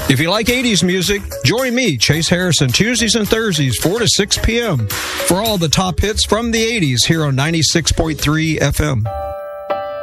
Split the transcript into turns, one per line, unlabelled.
If you like 80s music, join me, Chase Harrison, Tuesdays and Thursdays, 4 to 6 p.m. for all the top hits from the 80s here on 96.3 FM.